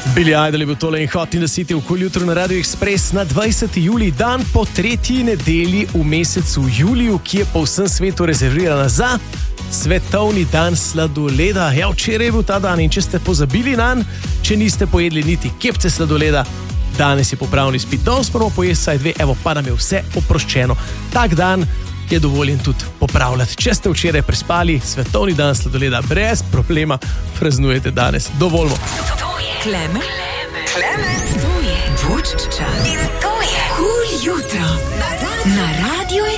Billy Idol je bil tole in Hot in the City v Cool jutru na Radio Express na 20. julij, dan po tretji nedelji v mesecu juliju, ki je po vsem svetu rezervirana za svetovni dan sladoleda. Ja, včeraj je bil ta dan in če ste pozabili nanj, če niste pojedli niti kepce sladoleda, danes je popravni izpit. Danes moramo pojesti saj dve, evo pa nam je vse oproščeno. Tak dan je dovoljen tudi popravljati. Če ste včeraj prespali, svetovni dan sladoleda brez problema praznujete danes. Dovoljmo. Klemen, to je Vučča in to je Cool jutro na Radio